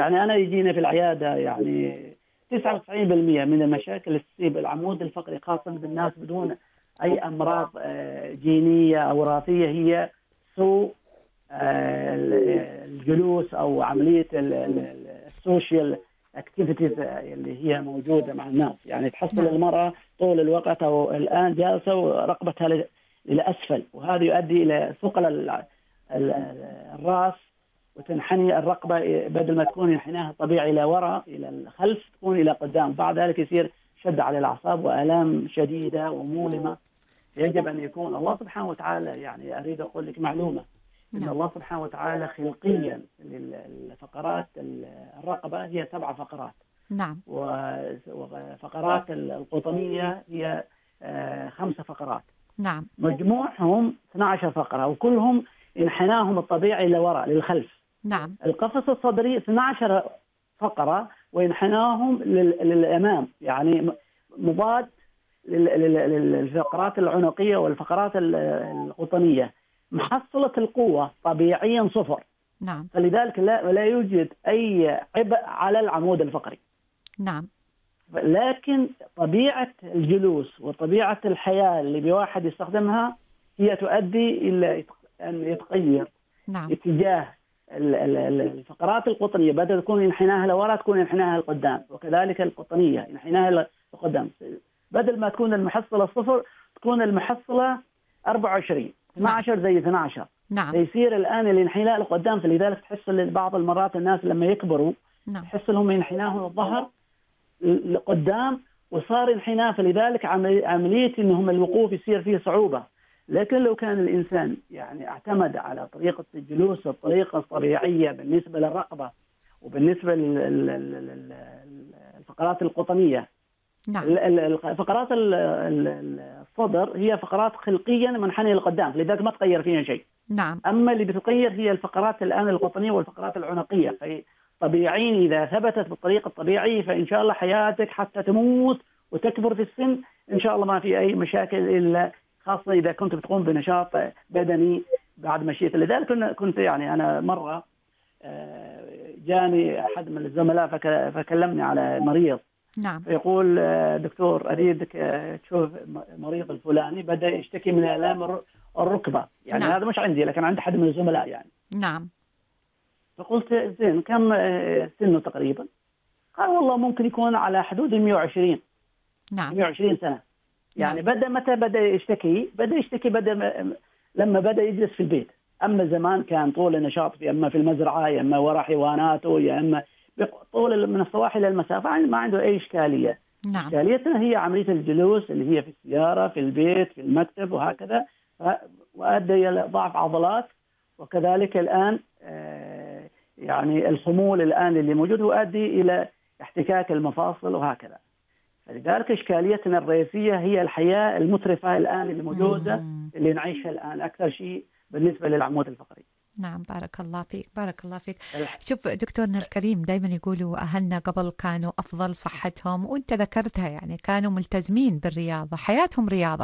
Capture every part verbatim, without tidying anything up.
يعني أنا يجينا في العيادة يعني تسعة وتسعين بالمئة من المشاكل اللي تصيب العمود الفقري خاصة بالناس بدون أي أمراض آه، جينية أو وراثية، هي سوء آه، الجلوس أو عملية السوشيال اكتيفيتيز اللي هي موجودة مع الناس. يعني تحصل نعم المرأة طول الوقت أو الآن جالسة ورقبتها ل- للأسفل، وهذا يؤدي إلى ثقل ال- ال- الرأس، وتنحني الرقبة بدل ما تكون انحناها طبيعي إلى وراء إلى الخلف تكون إلى قدام. بعد ذلك يصير شد على الأعصاب وآلام شديدة ومؤلمة. يجب أن يكون الله سبحانه وتعالى، يعني أريد أقول لك معلومة، إن نعم الله سبحانه وتعالى خلقيا للفقرات الرقبة هي سبع فقرات، نعم وفقرات القطنية هي آه، خمسة فقرات، نعم مجموعهم اثنتي عشرة فقرة، وكلهم انحناهم الطبيعي لوراء للخلف. نعم القفص الصدري اثنتي عشرة فقرة وينحناهم لل- للأمام، يعني م- مضاد لل- لل- للفقرات العنقية والفقرات ال- القطنية. محصلة القوة طبيعيا صفر، نعم فلذلك لا, لا يوجد أي عبء على العمود الفقري. نعم لكن طبيعة الجلوس وطبيعة الحياة اللي بواحد يستخدمها هي تؤدي إلى أن يتغير نعم اتجاه ال- ال- ال- الفقرات القطنية، بدل تكون انحناها لورا تكون انحناها لقدام، وكذلك القطنية انحناها لقدام. بدل ما تكون المحصلة صفر تكون المحصلة أربعة وعشرين، نعم اثنتي عشرة زي اثنتي عشرة، نعم فيصير الآن الانحناء لقدام. فلذلك تحس بعض المرات الناس لما يكبروا نعم تحس لهم انحناهم الظهر لقدام وصار انحناء، فلذلك عملي- عملية انهم الوقوف يصير فيه صعوبة. لكن لو كان الإنسان يعني اعتمد على طريقة الجلوس الطريقة الطبيعية بالنسبة للرقبة وبالنسبة للفقرات القطنية، نعم ال- ال- فقرات ال- ال- الصدر هي فقرات خلقيا منحنية لقدام، لذلك ما تغير فيها شيء. نعم أما اللي بتغير هي الفقرات الآن القطنية والفقرات العنقية، فهي طبيعيين إذا ثبتت بالطريقة الطبيعية فإن شاء الله حياتك حتى تموت وتكبر في السن إن شاء الله ما في أي مشاكل، إلا خاصة إذا كنت بتقوم بنشاط بدني بعد مشيت. لذلك كنا- كنت يعني أنا مرة آه، جاني أحد من الزملاء فك- فكلمني على مريض، نعم فيقول آه، دكتور أريدك آه، تشوف مريض الفلاني بدأ يشتكي من آلام الر- الركبة. يعني نعم هذا مش عندي لكن عند أحد من الزملاء يعني. نعم فقلت زين كم آه، سنه تقريبا؟ قال والله ممكن يكون على حدود ال مئة وعشرين نعم مئة وعشرين سنة. نعم يعني بدأ متى بدأ يشتكي؟ بدأ يشتكي بدأ م- لما بدأ يجلس في البيت. أما زمان كان طول النشاط في إما في المزرعة يا إما وراء حيواناته يا إما بق- طول من الصباح إلى المساء، فعن- ما عنده أي إشكالية. نعم إشكاليتنا هي عملية الجلوس اللي هي في السيارة في البيت في المكتب وهكذا، ف- وأدى إلى ضعف عضلات. وكذلك الآن آه، يعني الخمول الآن اللي موجود يؤدي إلى احتكاك المفاصل وهكذا. فلذلك إشكاليتنا الرئيسية هي الحياة المترفة الآن اللي موجودة مم. اللي نعيشها الآن أكثر شيء بالنسبة للعمود الفقري. نعم بارك الله فيك بارك الله فيك. الح- شوف دكتورنا الكريم، دايما يقولوا أهلنا قبل كانوا أفضل صحتهم، وأنت ذكرتها، يعني كانوا ملتزمين بالرياضة، حياتهم رياضة.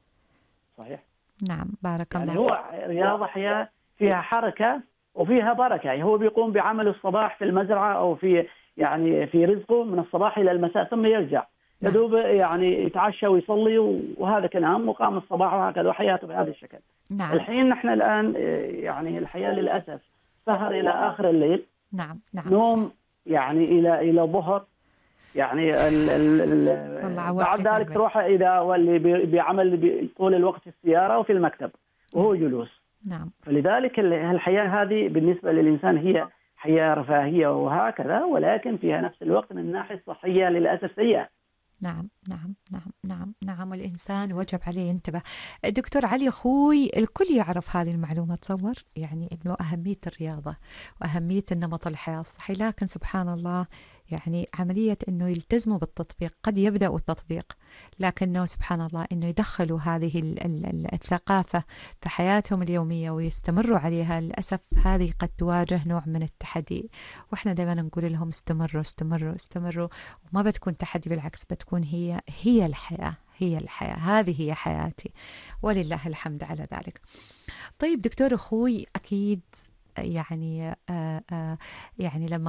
صحيح. نعم بارك يعني الله. هو رياضة حياة فيها حركة وفيها بركة. يعني هو بيقوم بعمل الصباح في المزرعة أو في يعني في رزقه من الصباح إلى المساء ثم يرجع نعم يدوب يعني يتعشى ويصلي وهذا كلام وقام الصباح وهكذا وحياته بهذا الشكل. نعم الحين نحن الآن يعني الحياة للأسف سهر إلى آخر الليل، نعم نعم صح. نوم يعني إلى إلى ظهر، يعني ال ال والله ال بعد عوضك ذلك قلبي. تروح إذا واللي بي- بيعمل بي- طول الوقت في السيارة وفي المكتب وهو جلوس. نعم فلذلك ال- الحياة هذه بالنسبة للإنسان هي حياة رفاهية وهكذا، ولكن فيها نفس الوقت من الناحية الصحية للأسف سيئة. نعم نعم نعم نعم نعم والإنسان وجب عليه ينتبه. دكتور علي أخوي، الكل يعرف هذه المعلومة، تصور يعني أنه أهمية الرياضة وأهمية النمط الحياة الصحي، لكن سبحان الله يعني عملية أنه يلتزموا بالتطبيق، قد يبدأوا التطبيق لكنه سبحان الله أنه يدخلوا هذه ال- ال- ال- الثقافة في حياتهم اليومية ويستمروا عليها، للأسف هذه قد تواجه نوع من التحدي. وإحنا دائما نقول لهم استمروا استمروا استمروا، وما بتكون تحدي، بالعكس بتكون هي هي الحياة، هي الحياة، هذه هي حياتي، ولله الحمد على ذلك. طيب دكتور أخوي، أكيد يعني آه آه يعني لما